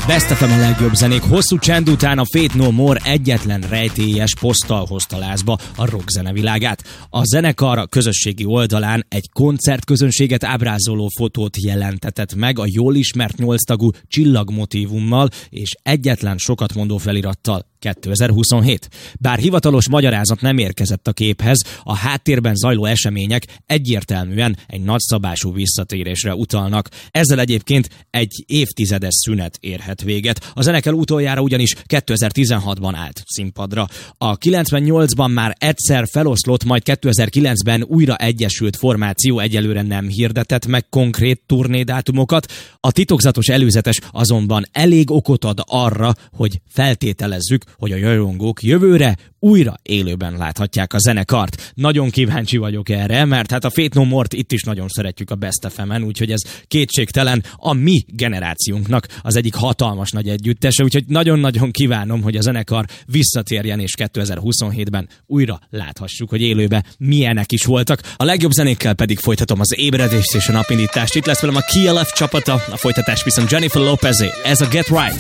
Best FM a legjobb zenék. Hosszú csend után a Faith No More egyetlen rejtélyes poszttal hozta lázba a rockzene világát. A zenekar a közösségi oldalán egy koncertközönséget ábrázoló fotót jelentetett meg a jól ismert 8-tagú csillagmotívummal és egyetlen sokat mondó felirattal. 2027. Bár hivatalos magyarázat nem érkezett a képhez, a háttérben zajló események egyértelműen egy nagyszabású visszatérésre utalnak. Ezzel egyébként egy évtizedes szünet érhet véget. A zenekar utoljára ugyanis 2016-ban állt színpadra. A 98-ban már egyszer feloszlott, majd 2009-ben újra egyesült formáció egyelőre nem hirdetett meg konkrét turnédátumokat. A titokzatos előzetes azonban elég okot ad arra, hogy feltételezzük, hogy a rajongók jövőre újra élőben láthatják a zenekart. Nagyon kíváncsi vagyok erre, mert hát a Faith No More-t itt is nagyon szeretjük a Best FM-en, úgyhogy ez kétségtelen a mi generációnknak az egyik hatalmas nagy együttese, úgyhogy nagyon-nagyon kívánom, hogy a zenekar visszatérjen, és 2027-ben újra láthassuk, hogy élőben milyenek is voltak. A legjobb zenékkel pedig folytatom az ébredést és a napindítást. Itt lesz velem a KLF csapata, a folytatás viszont Jennifer Lopezé. Ez a Get Right.